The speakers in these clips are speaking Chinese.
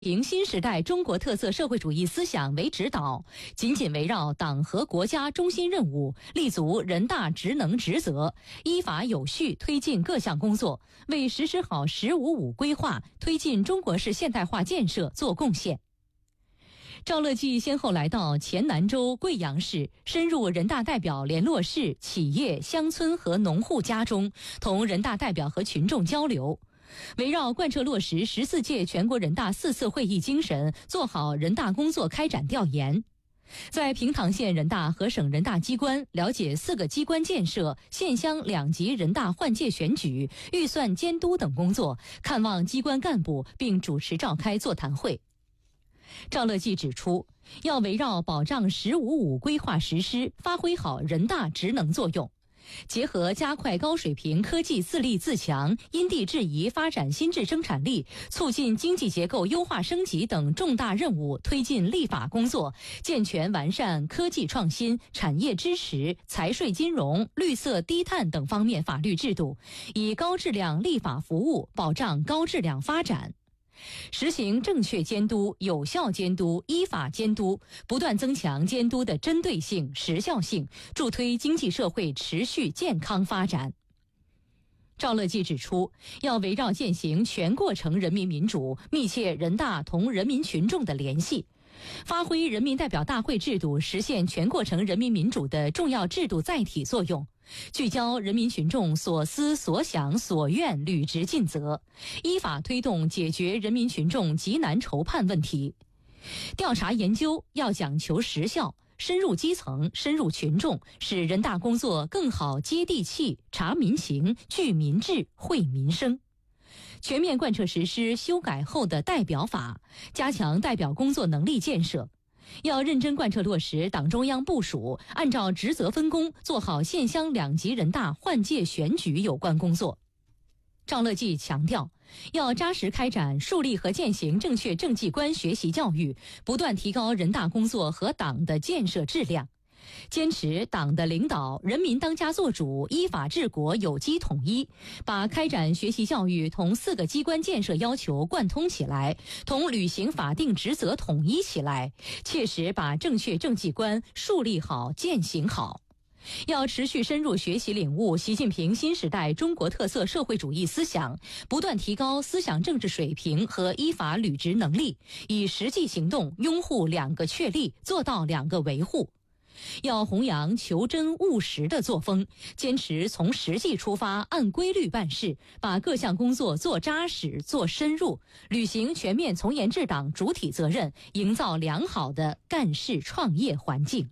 以新时代中国特色社会主义思想为指导，紧紧围绕党和国家中心任务，立足人大职能职责，依法有序推进各项工作，为实施好“15+5”规划、推进中国式现代化建设做贡献。赵乐际先后来到黔南州、贵阳市，深入人大代表联络室、企业、乡村和农户家中，同人大代表和群众交流。围绕贯彻落实14届全国人大4次会议精神，做好人大工作开展调研。在平塘县人大和省人大机关了解4个机关建设、县乡2级人大换届选举、预算监督等工作，看望机关干部，并主持召开座谈会。赵乐际指出，要围绕保障“15+5”规划实施，发挥好人大职能作用。结合加快高水平科技自立自强、因地制宜发展新质生产力、促进经济结构优化升级等重大任务，推进立法工作，健全完善科技创新、产业支持、财税金融、绿色低碳等方面法律制度，以高质量立法服务保障高质量发展。实行正确监督、有效监督、依法监督，不断增强监督的针对性、时效性，助推经济社会持续健康发展。赵乐际指出，要围绕践行全过程人民民主，密切人大同人民群众的联系，发挥人民代表大会制度实现全过程人民民主的重要制度载体作用，聚焦人民群众所思所想所愿，履职尽责，依法推动解决人民群众急难愁盼问题。调查研究要讲求实效，深入基层，深入群众，使人大工作更好接地气、察民情、聚民智、惠民生。全面贯彻实施修改后的代表法，加强代表工作能力建设。要认真贯彻落实党中央部署，按照职责分工做好县乡2级人大换届选举有关工作。赵乐际强调，要扎实开展树立和践行正确政绩观学习教育，不断提高人大工作和党的建设质量。坚持党的领导、人民当家作主、依法治国有机统一，把开展学习教育同4个机关建设要求贯通起来，同履行法定职责统一起来，切实把正确政绩观树立好、践行好。要持续深入学习领悟习近平新时代中国特色社会主义思想，不断提高思想政治水平和依法履职能力，以实际行动拥护2个确立，做到2个维护。要弘扬求真务实的作风，坚持从实际出发，按规律办事，把各项工作做扎实、做深入，履行全面从严治党主体责任，营造良好的干事创业环境。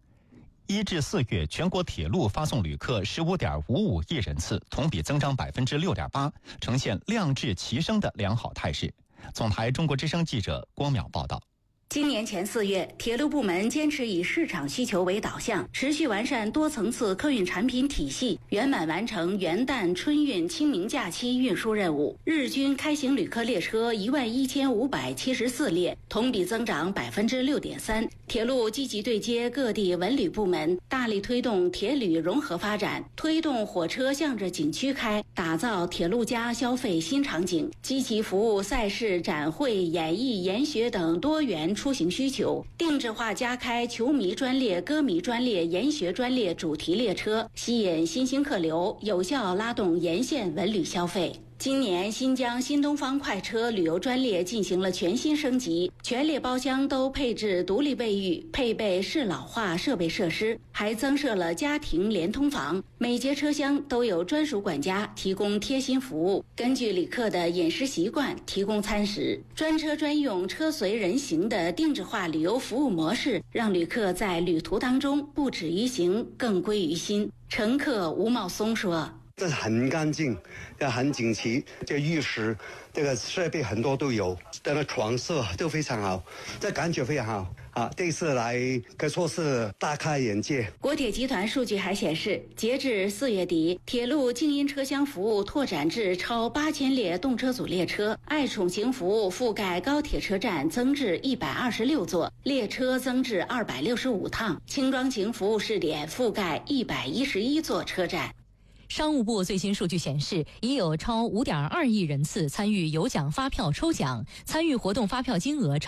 1至4月，全国铁路发送旅客15.55亿人次，同比增长6.8%，呈现量质齐升的良好态势。总台中国之声记者郭淼报道。 今年前4月，铁路部门坚持以市场需求为导向，持续完善多层次客运产品体系，圆满完成元旦、春运、清明假期运输任务。日均开行旅客列车11574列，同比增长6.3%。铁路积极对接各地文旅部门，大力推动铁旅融合发展，推动火车向着景区开，打造铁路加消费新场景，积极服务赛事、展会、演艺、研学等多元出行需求，定制化加开球迷专列、歌迷专列、研学专列主题列车，吸引新兴客流，有效拉动沿线文旅消费。今年新疆新东方快车旅游专列进行了全新升级，全列包厢都配置独立卫浴，配备适老化设备设施，还增设了家庭连通房，每节车厢都有专属管家提供贴心服务，根据旅客的饮食习惯提供餐食。专车专用、车随人行的定制化旅游服务模式，让旅客在旅途当中不止于行，更归于心。乘客吴茂松说， 这很干净，很整齐，这浴室这个设备很多都有，这个床色都非常好，这感觉非常好啊！这次来可说是大开眼界。 国铁集团数据还显示，截至4月底，铁路静音车厢服务拓展至超8000列动车组列车，爱宠型服务覆盖高铁车站增至126座，列车增至265趟，轻装型服务试点覆盖111座车站。 商务部最新数据显示，已有超5.2亿人次参与有奖发票抽奖，参与活动发票金额超